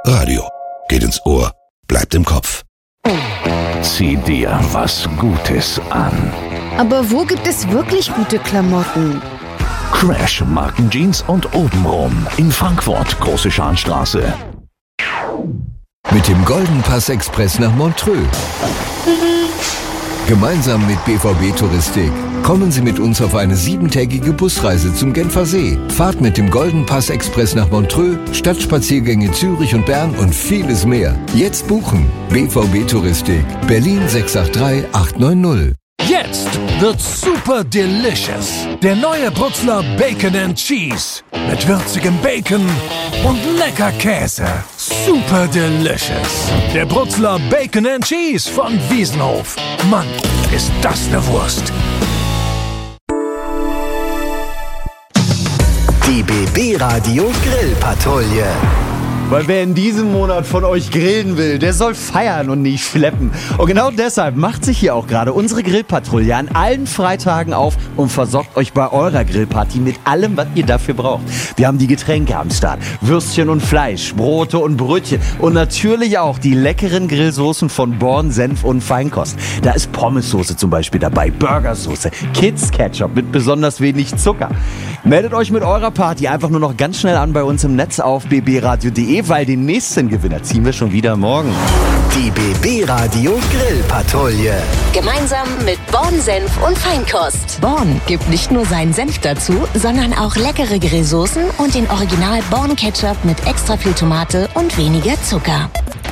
Radio. Geht ins Ohr, bleibt im Kopf. Zieh dir was Gutes an. Aber wo gibt es wirklich gute Klamotten? Crash Markenjeans und obenrum in Frankfurt, Große Scharnstraße. Mit dem Golden Pass Express nach Montreux. Gemeinsam mit BVB Touristik kommen Sie mit uns auf eine 7-tägige Busreise zum Genfersee. Fahrt mit dem Golden Pass Express nach Montreux, Stadtspaziergänge Zürich und Bern und vieles mehr. Jetzt buchen. BVB Touristik. Berlin 683 890. Jetzt wird's super delicious. Der neue Brutzler Bacon and Cheese. Mit würzigem Bacon und lecker Käse. Super delicious. Der Brutzler Bacon and Cheese von Wiesenhof. Mann, ist das eine Wurst. Die BB Radio Grillpatrouille. Weil wer in diesem Monat von euch grillen will, der soll feiern und nicht schleppen. Und genau deshalb macht sich hier auch gerade unsere Grillpatrouille an allen Freitagen auf und versorgt euch bei eurer Grillparty mit allem, was ihr dafür braucht. Wir haben die Getränke am Start, Würstchen und Fleisch, Brote und Brötchen und natürlich auch die leckeren Grillsoßen von Born, Senf und Feinkost. Da ist Pommessoße zum Beispiel dabei, Burgersoße, Kids Ketchup mit besonders wenig Zucker. Meldet euch mit eurer Party einfach nur noch ganz schnell an bei uns im Netz auf bbradio.de, weil den nächsten Gewinner ziehen wir schon wieder morgen. Die BB Radio Grillpatrouille. Gemeinsam mit Born Senf und Feinkost. Born gibt nicht nur seinen Senf dazu, sondern auch leckere Grillsoßen und den Original Born Ketchup mit extra viel Tomate und weniger Zucker.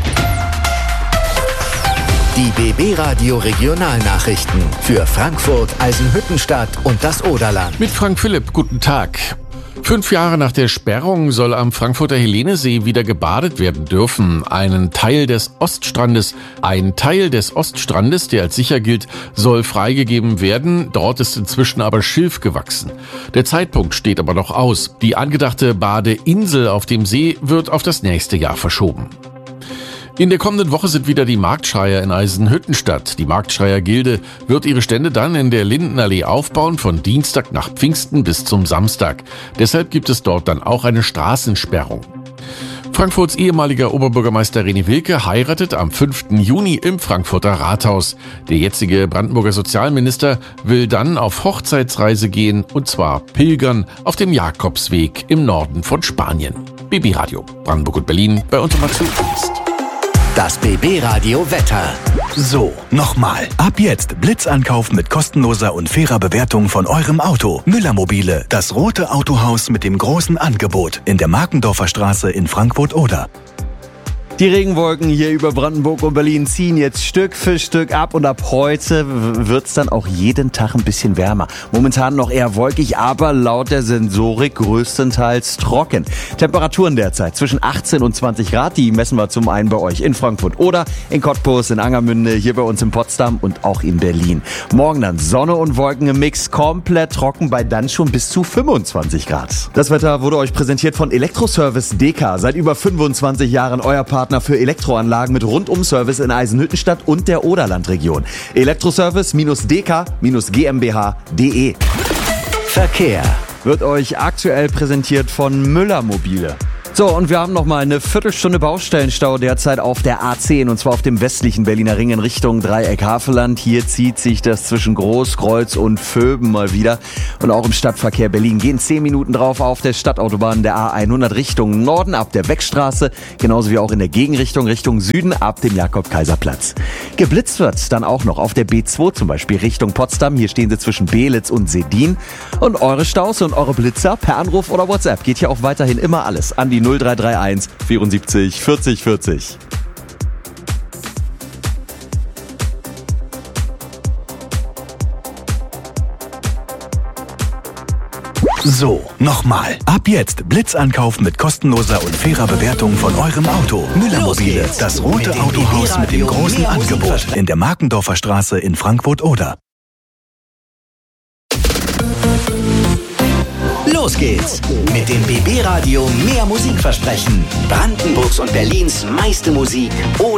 Die BB Radio Regionalnachrichten für Frankfurt, Eisenhüttenstadt und das Oderland. Mit Frank Philipp, guten Tag. 5 Jahre nach der Sperrung soll am Frankfurter Helenesee wieder gebadet werden dürfen. Ein Teil des Oststrandes, der als sicher gilt, soll freigegeben werden. Dort ist inzwischen aber Schilf gewachsen. Der Zeitpunkt steht aber noch aus. Die angedachte Badeinsel auf dem See wird auf das nächste Jahr verschoben. In der kommenden Woche sind wieder die Marktschreier in Eisenhüttenstadt. Die Marktschreier-Gilde wird ihre Stände dann in der Lindenallee aufbauen, von Dienstag nach Pfingsten bis zum Samstag. Deshalb gibt es dort dann auch eine Straßensperrung. Frankfurts ehemaliger Oberbürgermeister René Wilke heiratet am 5. Juni im Frankfurter Rathaus. Der jetzige Brandenburger Sozialminister will dann auf Hochzeitsreise gehen, und zwar pilgern auf dem Jakobsweg im Norden von Spanien. BB Radio, Brandenburg und Berlin, bei uns um Max. Das BB Radio Wetter. So, nochmal. Ab jetzt Blitzankauf mit kostenloser und fairer Bewertung von eurem Auto. Müller Mobile, das rote Autohaus mit dem großen Angebot in der Markendorfer Straße in Frankfurt-Oder. Die Regenwolken hier über Brandenburg und Berlin ziehen jetzt Stück für Stück ab und ab heute wird's dann auch jeden Tag ein bisschen wärmer. Momentan noch eher wolkig, aber laut der Sensorik größtenteils trocken. Temperaturen derzeit zwischen 18 und 20 Grad, die messen wir zum einen bei euch in Frankfurt oder in Cottbus, in Angermünde, hier bei uns in Potsdam und auch in Berlin. Morgen dann Sonne und Wolken im Mix, komplett trocken bei dann schon bis zu 25 Grad. Das Wetter wurde euch präsentiert von Elektroservice DK. Seit über 25 Jahren euer Partner für Elektroanlagen mit Rundum-Service in Eisenhüttenstadt und der Oderlandregion. Elektroservice-dk-gmbh.de. Verkehr Wird euch aktuell präsentiert von Müller Mobile. So, und wir haben noch mal eine Viertelstunde Baustellenstau derzeit auf der A10 und zwar auf dem westlichen Berliner Ring in Richtung Dreieck-Havelland. Hier zieht sich das zwischen Großkreuz und Vöben mal wieder. Und auch im Stadtverkehr Berlin gehen 10 Minuten drauf auf der Stadtautobahn der A100 Richtung Norden ab der Beckstraße, genauso wie auch in der Gegenrichtung Richtung Süden ab dem Jakob-Kaiser-Platz. Geblitzt wird dann auch noch auf der B2 zum Beispiel Richtung Potsdam. Hier stehen sie zwischen Beelitz und Sedin. Und eure Staus und eure Blitzer per Anruf oder WhatsApp geht hier auch weiterhin immer alles an die 0331 74 40 40. So, nochmal. Ab jetzt Blitzankauf mit kostenloser und fairer Bewertung von eurem Auto. Müller Mobile, das rote Autohaus mit dem großen Angebot in der Markendorfer Straße in Frankfurt-Oder. Los geht's mit dem BB Radio mehr Musikversprechen. Brandenburgs und Berlins meiste Musik ohne